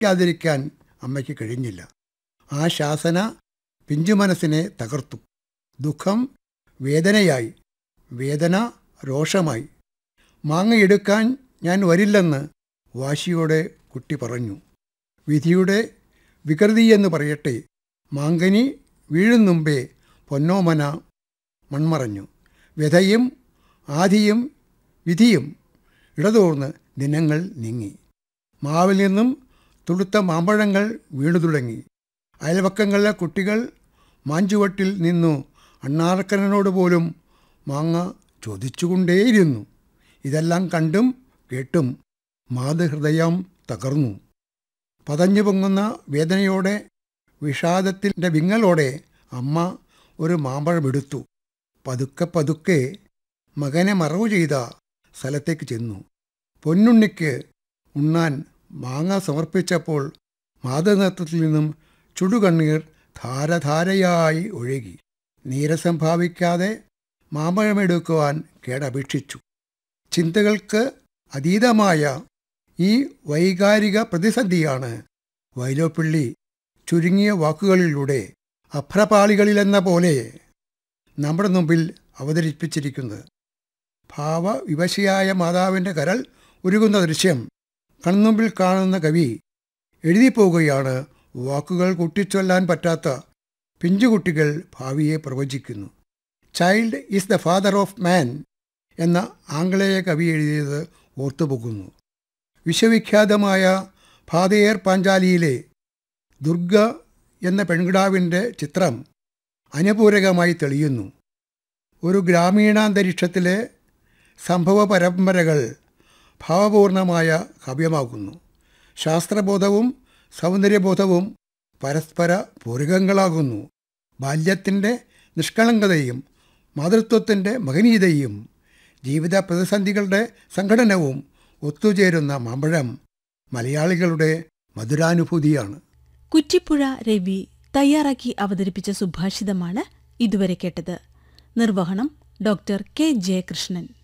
ാതിരിക്കാൻ അമ്മയ്ക്ക് കഴിഞ്ഞില്ല. ആ ശാസന പിഞ്ചുമനസ്സിനെ തകർത്തു. ദുഃഖം വേദനയായി, വേദന രോഷമായി. മാങ്ങയെടുക്കാൻ ഞാൻ വരില്ലെന്ന് വാശിയോടെ കുട്ടി പറഞ്ഞു. വിധിയുടെ വികൃതിയെന്ന് പറയട്ടെ, മാങ്കനി വീഴും മുമ്പേ പൊന്നോമന മൺമറഞ്ഞു. വ്യഥയും ആധിയും വിധിയും ഇടതോർന്ന് ദിനങ്ങൾ നീങ്ങി. മാവിൽ നിന്നും തുടുത്ത മാമ്പഴങ്ങൾ വീണു തുടങ്ങി. അയൽവക്കങ്ങളിലെ കുട്ടികൾ മാഞ്ചുവട്ടിൽ നിന്നു അണ്ണാർക്കനോട് പോലും മാങ്ങ ചോദിച്ചുകൊണ്ടേയിരുന്നു. ഇതെല്ലാം കണ്ടും കേട്ടും മാതൃഹൃദയം തകർന്നു. പതഞ്ഞു പൊങ്ങുന്ന വേദനയോടെ, വിഷാദത്തിൻ്റെ വിങ്ങലോടെ അമ്മ ഒരു മാമ്പഴമെടുത്തു. പതുക്കെ പതുക്കെ മകനെ മറവു ചെയ്ത സ്ഥലത്തേക്ക് ചെന്നു. പൊന്നുണ്ണിക്ക് ഉണ്ണാൻ മാങ്ങ സമർപ്പിച്ചപ്പോൾ മാതൃനേത്രത്തിൽ നിന്നും ചുടുകണ്ണീർ ധാരധാരയായി ഒഴുകി. നീരസം ഭാവിക്കാതെ മാമ്പഴമെടുക്കുവാൻ കേടപേക്ഷിച്ചു. ചിന്തകൾക്ക് അതീതമായ ഈ വൈകാരിക പ്രതിസന്ധിയാണ് വൈലോപ്പിള്ളി ചുരുങ്ങിയ വാക്കുകളിലൂടെ അഭ്രപാളികളിലെന്ന പോലെ നമ്മുടെ മുമ്പിൽ അവതരിപ്പിച്ചിരിക്കുന്നത്. ഭാവവിവശയായ മാതാവിൻ്റെ കരൾ ഉരുകുന്ന ദൃശ്യം കൺമുമ്പിൽ കാണുന്ന കവി എഴുതിപ്പോവുകയാണ്. വാക്കുകൾ കൂട്ടിച്ചൊല്ലാൻ പറ്റാത്ത പിഞ്ചുകുട്ടികൾ ഭാവിയെ പ്രവചിക്കുന്നു. Child is the father of മാൻ എന്ന ആംഗലേയ കവി എഴുതിയത് ഓർത്തുപോകുന്നു. വിശ്വവിഖ്യാതമായ ഫാദേർ പാഞ്ചാലിയിലെ ദുർഗ എന്ന പെൺകിടാവിൻ്റെ ചിത്രം അനുപൂരകമായി തെളിയുന്നു. ഒരു ഗ്രാമീണാന്തരീക്ഷത്തിലെ സംഭവ പരമ്പരകൾ ഭാവപൂർണമായ കാവ്യമാകുന്നു. ശാസ്ത്രബോധവും സൗന്ദര്യബോധവും പരസ്പര പൂരകങ്ങളാകുന്നു. ബാല്യത്തിൻ്റെ നിഷ്കളങ്കതയും മാതൃത്വത്തിൻ്റെ മഹനീയതയും ജീവിത പ്രതിസന്ധികളുടെ സംഘടനവും ഒത്തുചേരുന്ന മാമ്പഴം മലയാളികളുടെ മധുരാനുഭൂതിയാണ്. കുറ്റിപ്പുഴ രവി തയ്യാറാക്കി അവതരിപ്പിച്ച സുഭാഷിതമാണ് ഇതുവരെ കേട്ടത്. നിർവഹണം ഡോക്ടർ കെ ജയകൃഷ്ണൻ.